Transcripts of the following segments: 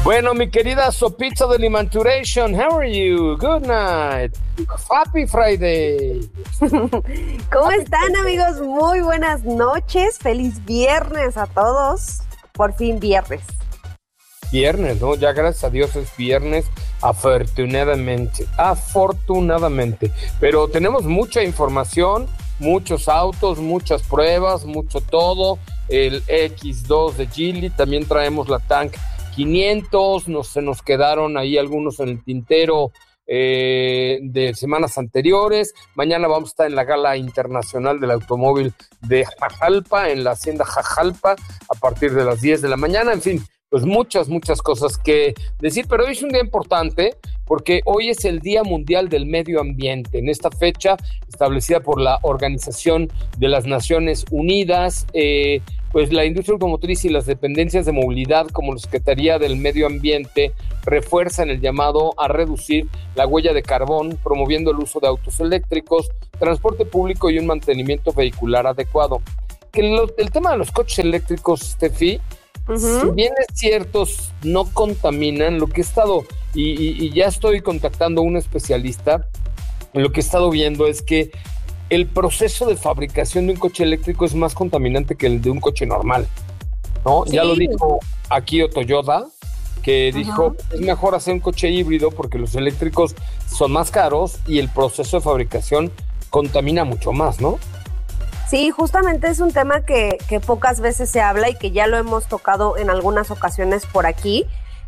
Bueno, mi querida Sopita de Limanturation, how are you? Good night. Happy Friday. ¿Cómo están, amigos? Muy buenas noches. Feliz viernes a todos. Por fin viernes. Viernes, ¿no? Ya gracias a Dios es viernes, afortunadamente. Pero tenemos mucha información, muchos autos, muchas pruebas, mucho todo. El X2 de Geely, también traemos la Tank 500, se nos quedaron ahí algunos en el tintero de semanas anteriores. Mañana vamos a estar en la Gala Internacional del Automóvil de Jajalpa, en la Hacienda Jajalpa, a partir de las 10 de la mañana. En fin, pues muchas cosas que decir, pero hoy es un día importante porque hoy es el Día Mundial del Medio Ambiente. En esta fecha establecida por la Organización de las Naciones Unidas, pues la industria automotriz y las dependencias de movilidad como la Secretaría del Medio Ambiente refuerzan el llamado a reducir la huella de carbón, promoviendo el uso de autos eléctricos, transporte público y un mantenimiento vehicular adecuado. El tema de los coches eléctricos, Steffi, si bien es cierto, no contaminan. Lo que he estado, y ya estoy contactando a un especialista, lo que he estado viendo es que el proceso de fabricación de un coche eléctrico es más contaminante que el de un coche normal, ¿no? Sí. Ya lo dijo Akio Toyoda, que dijo, es mejor hacer un coche híbrido porque los eléctricos son más caros y el proceso de fabricación contamina mucho más, ¿no? Sí, justamente es un tema que pocas veces se habla y que ya lo hemos tocado en algunas ocasiones por aquí,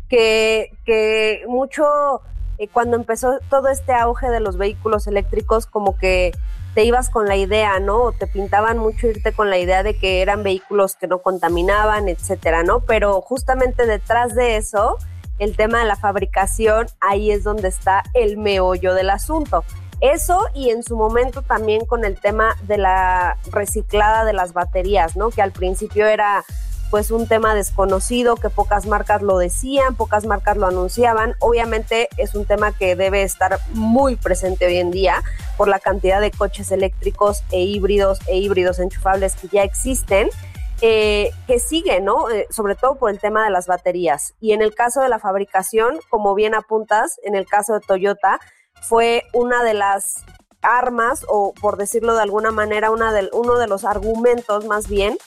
que mucho cuando empezó todo este auge de los vehículos eléctricos, como que te ibas con la idea, ¿no? O te pintaban mucho irte con la idea de que eran vehículos que no contaminaban, etcétera, ¿no? Pero justamente detrás de eso, el tema de la fabricación, ahí es donde está el meollo del asunto. Eso, y en su momento también con el tema de la reciclada de las baterías, ¿no? Que al principio era pues un tema desconocido, que pocas marcas lo decían, pocas marcas lo anunciaban. Obviamente es un tema que debe estar muy presente hoy en día por la cantidad de coches eléctricos e híbridos enchufables que ya existen, que sigue, ¿no? Sobre todo por el tema de las baterías. Y en el caso de la fabricación, como bien apuntas, en el caso de Toyota, fue una de las armas, o por decirlo de alguna manera, uno de los argumentos más bien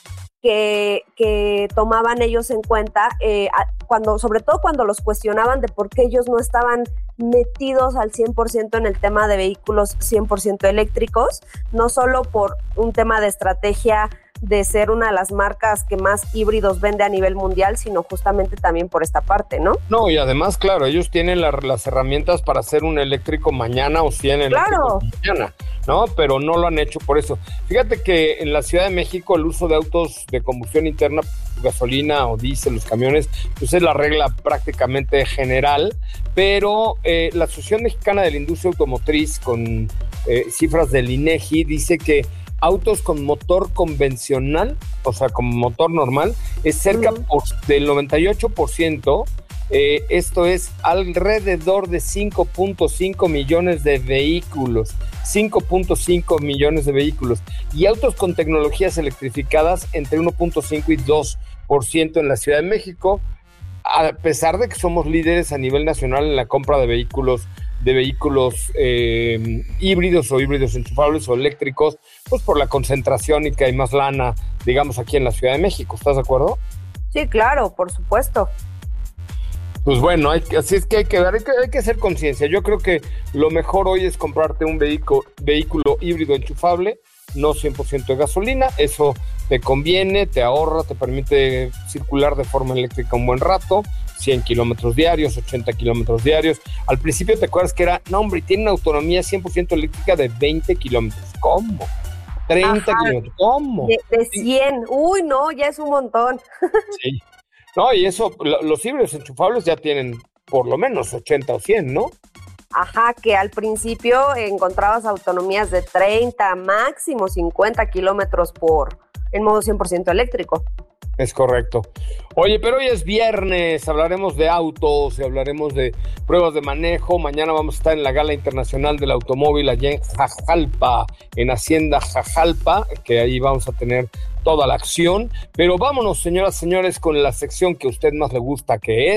que tomaban ellos en cuenta, sobre todo cuando los cuestionaban de por qué ellos no estaban metidos al 100% en el tema de vehículos 100% eléctricos, no solo por un tema de estrategia de ser una de las marcas que más híbridos vende a nivel mundial, sino justamente también por esta parte, ¿no? No, y además, claro, ellos tienen las herramientas para hacer un eléctrico mañana o 100 eléctricos mañana, ¿no? Pero no lo han hecho por eso. Fíjate que en la Ciudad de México el uso de autos de combustión interna, gasolina o diésel, los camiones, pues es la regla prácticamente general, pero la Asociación Mexicana de la Industria Automotriz, con cifras del INEGI, dice que autos con motor convencional, o sea, con motor normal, es cerca del 98%, esto es alrededor de 5.5 millones de vehículos, 5.5 millones de vehículos, y autos con tecnologías electrificadas entre 1.5 y 2% en la Ciudad de México, a pesar de que somos líderes a nivel nacional en la compra de vehículos híbridos o híbridos enchufables o eléctricos, pues por la concentración y que hay más lana, digamos, aquí en la Ciudad de México. ¿Estás de acuerdo? Sí, claro, por supuesto. Pues bueno, así es que hay que hacer conciencia. Yo creo que lo mejor hoy es comprarte un vehículo híbrido enchufable, no 100% de gasolina. Eso te conviene, te ahorra, te permite circular de forma eléctrica un buen rato, 100 kilómetros diarios, 80 kilómetros diarios. Al principio te acuerdas que era, no hombre, tiene una autonomía 100% eléctrica de 20 kilómetros. ¿Cómo? 30 kilómetros. ¿Cómo? De 100. Uy, no, ya es un montón. Sí. No, y eso, los híbridos enchufables ya tienen por lo menos 80 o 100, ¿no? Ajá, que al principio encontrabas autonomías de 30, máximo 50 kilómetros en modo 100% eléctrico. Es correcto. Oye, pero hoy es viernes, hablaremos de autos y hablaremos de pruebas de manejo. Mañana vamos a estar en la Gala Internacional del Automóvil allá en Jajalpa, en Hacienda Jajalpa, que ahí vamos a tener toda la acción. Pero vámonos, señoras y señores, con la sección que a usted más le gusta, que es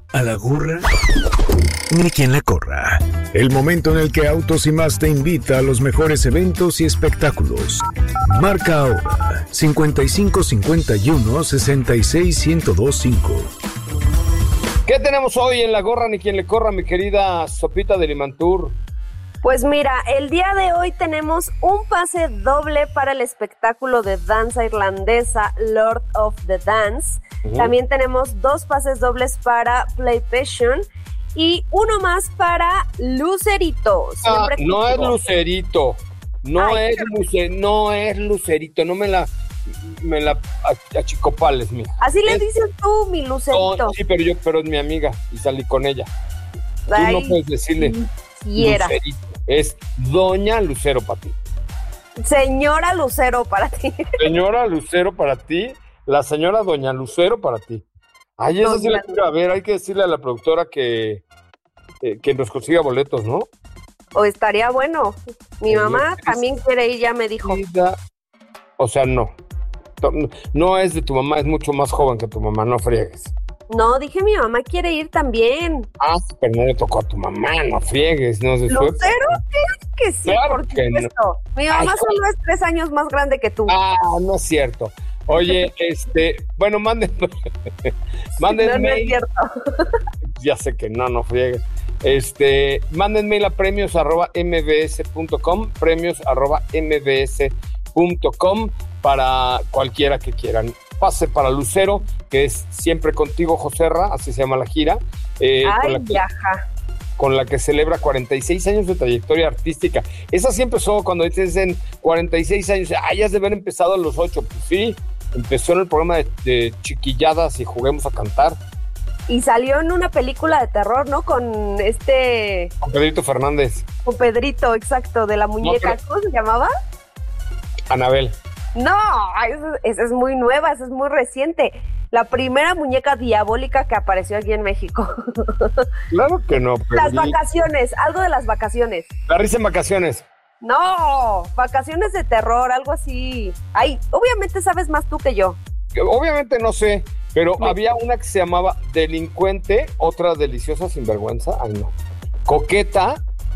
a la gorra ni quien le corra. El momento en el que Autos y Más te invita a los mejores eventos y espectáculos. Marca ahora 55 51 66 1025. ¿Qué tenemos hoy en la gorra ni quien le corra, mi querida Sopita de Limantur? Pues mira, el día de hoy tenemos un pase doble para el espectáculo de danza irlandesa Lord of the Dance. También tenemos 2 pases dobles para Play Passion y uno más para Lucerito. No es Lucerito. No es Lucerito. No me la achicopales, mira. Así le dices tú, mi Lucerito. No, sí, pero es mi amiga y salí con ella. Tú no puedes decirle Lucerito. Es Doña Lucero para ti. Señora Lucero para ti. Señora Lucero para ti. La señora Doña Lucero para ti. Ay, esa sí la quiero. A ver, hay que decirle a la productora que nos consiga boletos, ¿no? O estaría bueno. Mi mamá también quiere ir, ya me dijo. O sea, no. No es de tu mamá, es mucho más joven que tu mamá, no friegues. No, dije mi mamá quiere ir también. Pero no le tocó a tu mamá, no friegues, no se suelta. ¿Lucero? Que sí, claro por supuesto. No. Mi mamá solo es 3 años más grande que tú. No es cierto. Oye, bueno, mándenme. No es cierto. Ya sé que no friegues. Manden mail a premios@mbs.com, premios@mbs.com para cualquiera que quieran. Pase para Lucero, que es Siempre Contigo, Joserra, así se llama la gira. Con la que celebra 46 años de trayectoria artística. Esa sí empezó cuando dicen 46 años. Ya has de haber empezado a los 8. Pues sí, empezó en el programa de Chiquilladas y Juguemos a Cantar. Y salió en una película de terror, ¿no? Con Pedrito Fernández. Con Pedrito, exacto, de la muñeca. ¿Cómo se llamaba? Anabel. No, esa es muy nueva, esa es muy reciente. La primera muñeca diabólica que apareció aquí en México. Claro que no. Las vacaciones, algo de las vacaciones. La risa en vacaciones. No, vacaciones de terror, algo así. Ay, obviamente sabes más tú que yo. Obviamente no sé, pero había una que se llamaba Delincuente, otra Deliciosa Sinvergüenza. Ay, no. Coqueta,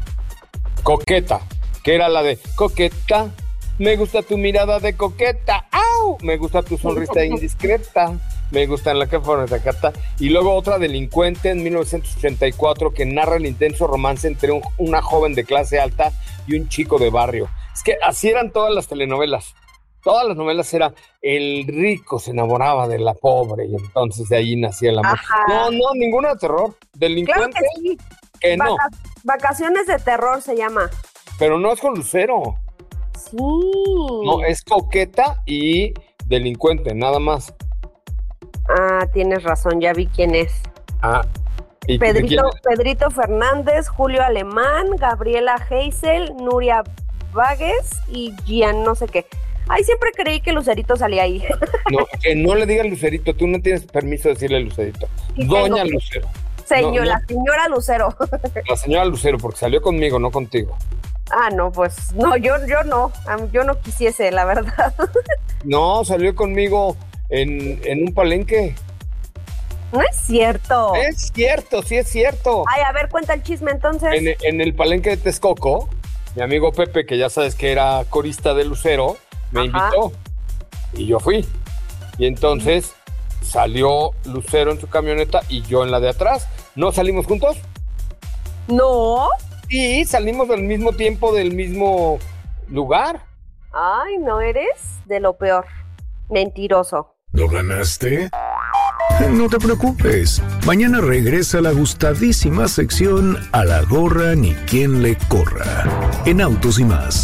que era la de Coqueta. Me gusta tu mirada de coqueta. ¡Au! Me gusta tu sonrisa indiscreta. Me gusta en la que forma de cata. Y luego otra Delincuente en 1984 que narra el intenso romance entre una joven de clase alta y un chico de barrio. Es que así eran todas las telenovelas. Todas las novelas era el rico se enamoraba de la pobre y entonces de ahí nacía el amor. Ajá. No, ninguna de terror. Delincuente. Claro que sí. Que no. Vacaciones de terror se llama. Pero no es con Lucero. Sí. No, es Coqueta y Delincuente, nada más. Tienes razón, ya vi quién es. ¿Y Pedrito Fernández, Julio Alemán, Gabriela Heisel, Nuria Váguez y Gian no sé qué. Ay, siempre creí que Lucerito salía ahí. No, que no le digas Lucerito, tú no tienes permiso de decirle Lucerito. Sí, Doña Lucero. La señora Lucero. La señora Lucero, porque salió conmigo, no contigo. No, pues, no, yo no quisiese, la verdad. No, salió conmigo en un palenque. No es cierto. Es cierto, sí es cierto. Ay, a ver, cuenta el chisme entonces. En el palenque de Texcoco, mi amigo Pepe, que ya sabes que era corista de Lucero, me invitó y yo fui. Y entonces salió Lucero en su camioneta y yo en la de atrás. ¿No salimos juntos? No. Sí, salimos al mismo tiempo del mismo lugar. Ay, no eres de lo peor. Mentiroso. ¿Lo ganaste? No te preocupes. Mañana regresa la gustadísima sección A la gorra ni quien le corra. En Autos y Más.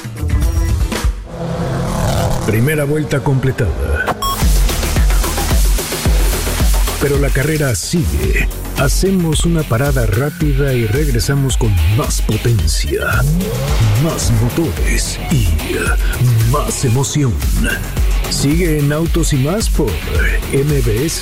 Primera vuelta completada. Pero la carrera sigue. Hacemos una parada rápida y regresamos con más potencia, más motores y más emoción. Sigue en Autos y Más por MBS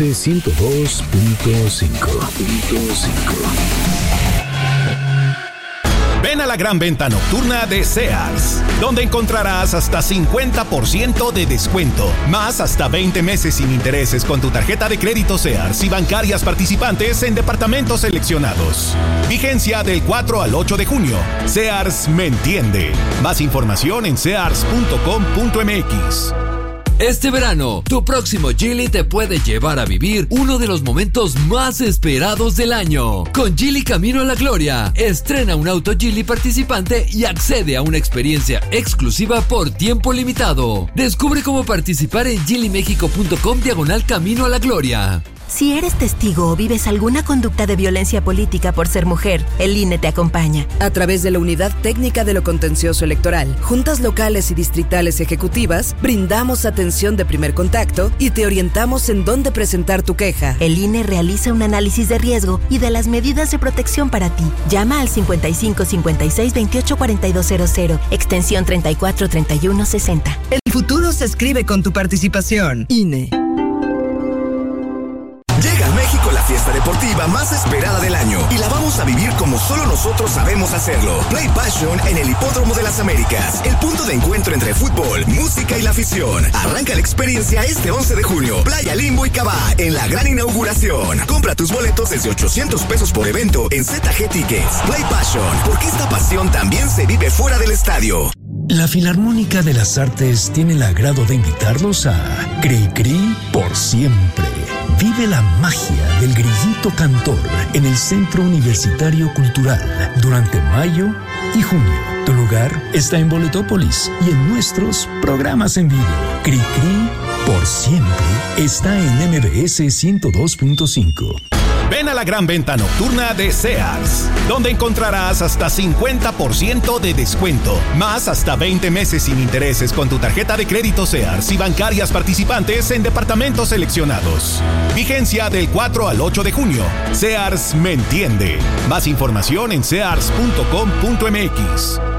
102.5. Ven a la gran venta nocturna de Sears, donde encontrarás hasta 50% de descuento, más hasta 20 meses sin intereses con tu tarjeta de crédito Sears y bancarias participantes en departamentos seleccionados. Vigencia del 4 al 8 de junio. Sears me entiende. Más información en sears.com.mx. Este verano, tu próximo Geely te puede llevar a vivir uno de los momentos más esperados del año. Con Geely Camino a la Gloria, estrena un auto Geely participante y accede a una experiencia exclusiva por tiempo limitado. Descubre cómo participar en geelymexico.com/Camino a la Gloria. Si eres testigo o vives alguna conducta de violencia política por ser mujer, el INE te acompaña. A través de la Unidad Técnica de lo Contencioso Electoral, juntas locales y distritales ejecutivas, brindamos atención de primer contacto y te orientamos en dónde presentar tu queja. El INE realiza un análisis de riesgo y de las medidas de protección para ti. Llama al 55 56 28 4200, extensión 34 31 60. El futuro se escribe con tu participación. INE. Llega a México la fiesta deportiva más esperada del año y la vamos a vivir como solo nosotros sabemos hacerlo. Play Passion en el Hipódromo de las Américas, el punto de encuentro entre fútbol, música y la afición. Arranca la experiencia este 11 de junio. Playa Limbo y Cabá en la gran inauguración. Compra tus boletos desde 800 pesos por evento en ZG Tickets. Play Passion, porque esta pasión también se vive fuera del estadio. La Filarmónica de las Artes tiene el agrado de invitarlos a Cri Cri por siempre. Vive la magia del grillito cantor en el Centro Universitario Cultural durante mayo y junio. Tu lugar está en Boletópolis y en nuestros programas en vivo. Cri Cri por siempre está en MBS 102.5. Ven a la gran venta nocturna de Sears, donde encontrarás hasta 50% de descuento, más hasta 20 meses sin intereses con tu tarjeta de crédito Sears y bancarias participantes en departamentos seleccionados. Vigencia del 4 al 8 de junio. Sears me entiende. Más información en sears.com.mx.